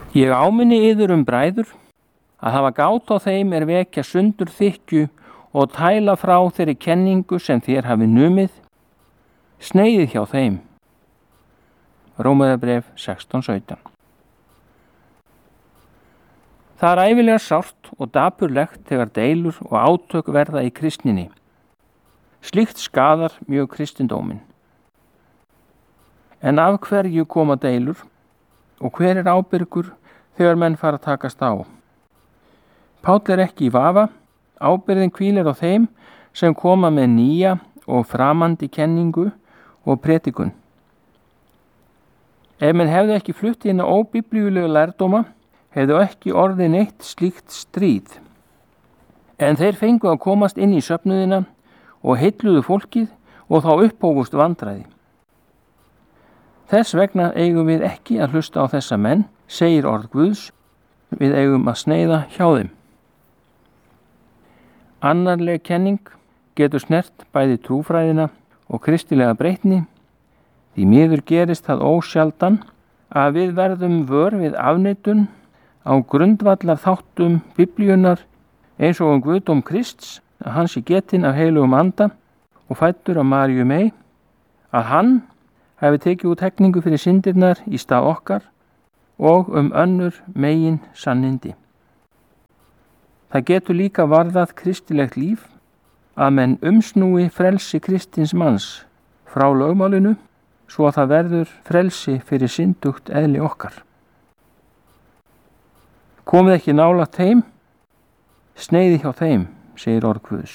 Ég áminni yður bræður, að hafa gát á þeim vekja sundur þykju og tæla frá þeirri kenningu sem þér hafi numið, sneiðið hjá þeim. Rómverjabréf 16:17. Það ævilega sárt og dapurlegt þegar deilur og átök verða í kristninni. Slíkt skadar mjög kristindóminn. En af hverju koma deilur og hver ábyrgur þegar menn fara að takast á? Páll ekki í vafa, ábyrgðin hvílir á þeim sem koma með nýja og framandi kenningu og predikun. Ef menn hefðu ekki flutt inn á óbiblíulegu lærdóma, hefðu ekki orðið neitt slíkt stríð. En þeir fengu að komast inn í söfnuðina og heilluðu fólkið og þá upphófust vandræði. Þess vegna eigum við ekki að hlusta á þessa menn, segir orð Guðs, við eigum að sneiða hjá þeim. Annarleg kenning getur snert bæði trúfræðina og kristilega breytni, því miður gerist það ósjaldan að við verðum vör við afneitun á grundvallar þáttum Biblíunnar eins og Guðdóm Krists, að hann sé getinn af heilugum anda og fæddur af Maríu mey, að hann hafi tekið út hegningu fyrir syndirnar í stað okkar og önnur megin sannindi. Það getur líka varðað kristilegt líf að menn umsnúi frelsi kristins manns frá lögmálinu svo að það verður frelsi fyrir syndugt eðli okkar. Komið ekki nálægt þeim, sneiði hjá þeim, segir orð Guðs.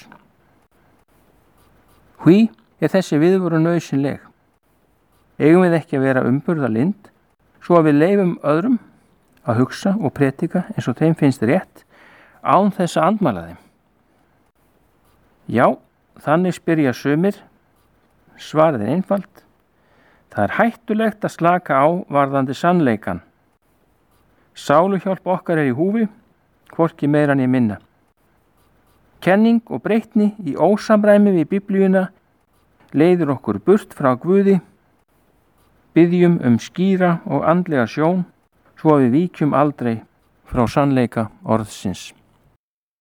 Hví þessi viðvörun nauðsynleg? Eigum við ekki að vera umburðarlynd svo að við leyfum öðrum að hugsa og predika eins og þeim finnst rétt án þess að andmæla þeim? Já, þannig spyrja sumir. Svarið einfalt. Það hættulegt að slaka á varðandi sannleikan. Sáluhjálp okkar í húfi, hvorki meira né minna. Kenning og breytni í ósamræmi við Biblíuna leiðir okkur burt frá Guði. Biðjum skýra og andlega sjón svo að við víkjum aldrei frá sannleika orðsins.